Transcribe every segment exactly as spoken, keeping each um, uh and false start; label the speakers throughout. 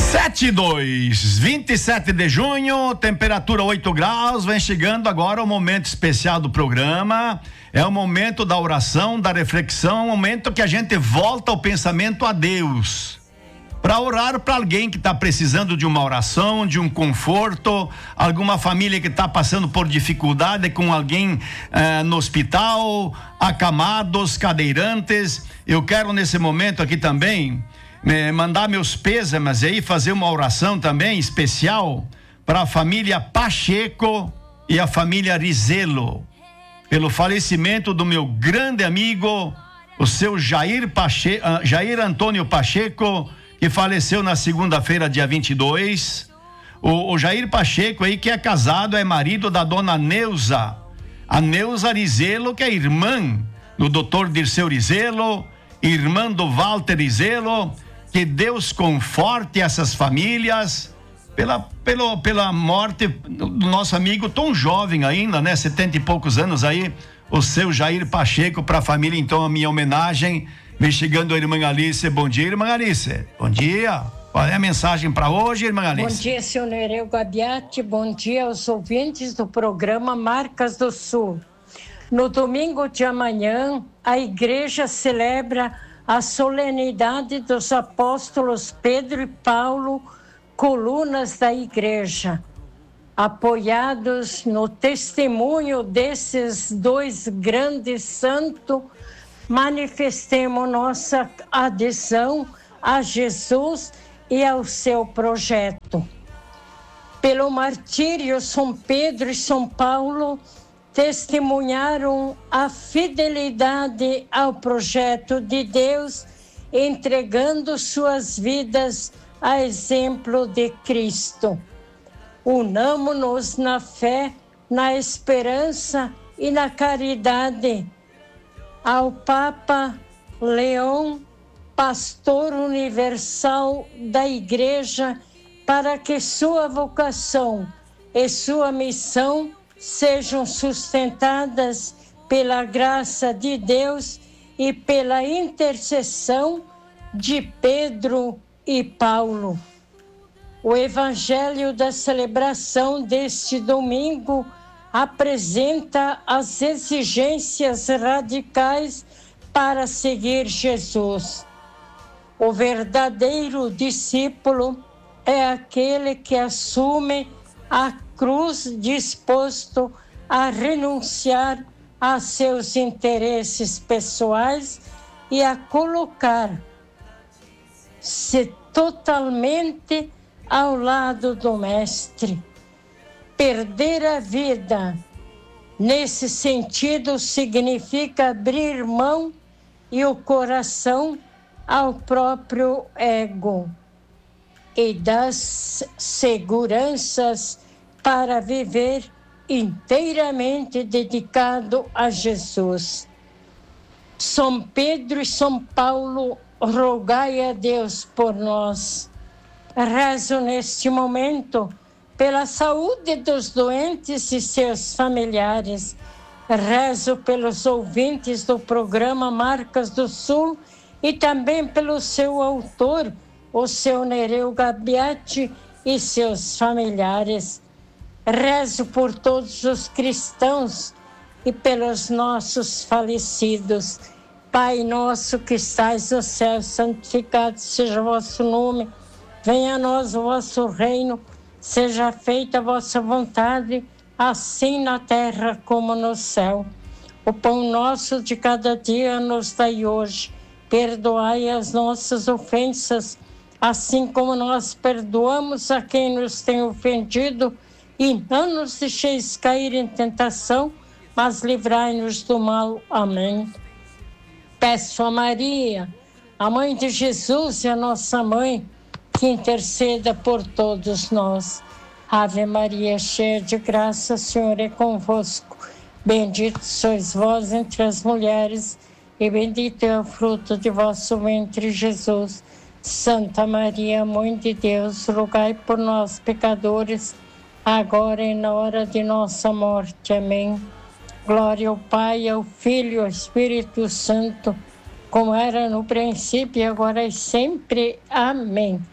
Speaker 1: sete e dois, vinte e sete de junho, temperatura oito graus, vem chegando agora o momento especial do programa, é o momento da oração, da reflexão, o momento que a gente volta o pensamento a Deus, para orar para alguém que está precisando de uma oração, de um conforto, alguma família que está passando por dificuldade com alguém eh, no hospital, acamados, cadeirantes. Eu quero nesse momento aqui também Eh, mandar meus pêsames aí, fazer uma oração também especial para a família Pacheco e a família Rizelo, pelo falecimento do meu grande amigo, o seu Jair, Pache, uh, Jair Antônio Pacheco, que faleceu na segunda-feira, dia vinte e dois. O, o Jair Pacheco aí, que é casado, é marido da dona Neuza, a Neuza Rizelo, que é irmã do doutor Dirceu Rizelo, irmã do Walter Rizelo. Que Deus conforte essas famílias pela, pela, pela morte do nosso amigo tão jovem ainda, né? setenta e poucos anos aí, o seu Jair Pacheco, para a família. Então, a minha homenagem, vem chegando a irmã Alice. Bom dia, irmã Alice. Bom dia. Qual é a mensagem para hoje, irmã Alice?
Speaker 2: Bom dia, senhor Nereu Gabiati. Bom dia aos ouvintes do programa Marcas do Sul. No domingo de amanhã, a igreja celebra a solenidade dos apóstolos Pedro e Paulo, colunas da igreja. Apoiados no testemunho desses dois grandes santos, manifestemos nossa adesão a Jesus e ao seu projeto. Pelo martírio, São Pedro e São Paulo testemunharam a fidelidade ao projeto de Deus, entregando suas vidas a exemplo de Cristo. Unamo-nos na fé, na esperança e na caridade. Ao Papa Leão, pastor universal da Igreja, para que sua vocação e sua missão sejam sustentadas pela graça de Deus e pela intercessão de Pedro e Paulo. O Evangelho da celebração deste domingo apresenta as exigências radicais para seguir Jesus. O verdadeiro discípulo é aquele que assume a cruz, disposto a renunciar a seus interesses pessoais e a colocar-se totalmente ao lado do Mestre. Perder a vida, nesse sentido, significa abrir mão e o coração ao próprio ego e das seguranças para viver inteiramente dedicado a Jesus. São Pedro e São Paulo, rogai a Deus por nós. Rezo neste momento pela saúde dos doentes e seus familiares. Rezo pelos ouvintes do programa Marcas do Sul e também pelo seu autor, o seu Nereu Gabiati, e seus familiares. Rezo por todos os cristãos e pelos nossos falecidos. Pai nosso que estais no céu, santificado seja o vosso nome. Venha a nós o vosso reino, seja feita a vossa vontade, assim na terra como no céu. O pão nosso de cada dia nos dai hoje. Perdoai as nossas ofensas, assim como nós perdoamos a quem nos tem ofendido, e não nos deixeis cair em tentação, mas livrai-nos do mal. Amém. Peço a Maria, a mãe de Jesus e a nossa mãe, que interceda por todos nós. Ave Maria, cheia de graça, o Senhor é convosco. Bendito sois vós entre as mulheres, e bendito é o fruto de vosso ventre, Jesus. Santa Maria, Mãe de Deus, rogai por nós, pecadores, agora e na hora de nossa morte. Amém. Glória ao Pai, ao Filho e ao Espírito Santo, como era no princípio, agora e sempre. Amém.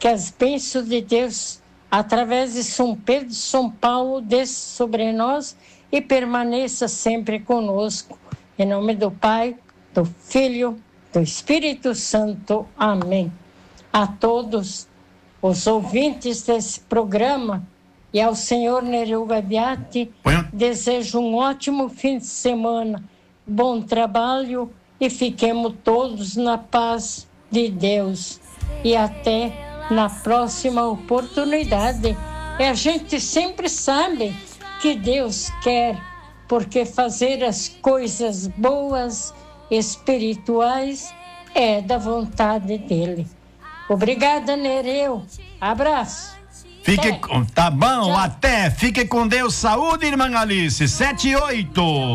Speaker 2: que as bênçãos de Deus, através de São Pedro e São Paulo, desça sobre nós e permaneça sempre conosco. Em nome do Pai, do Filho, do Espírito Santo. Amém. A todos os ouvintes desse programa e ao senhor Nereu Gaviati, desejo um ótimo fim de semana, bom trabalho e fiquemos todos na paz de Deus. E até na próxima oportunidade. E a gente sempre sabe que Deus quer, porque fazer as coisas boas, espirituais, é da vontade dele. Obrigada, Nereu. Abraço.
Speaker 1: Fique
Speaker 2: É.
Speaker 1: com, tá bom,
Speaker 2: Tchau.
Speaker 1: até. Fique com Deus. Saúde, irmã Alice. Sete e oito.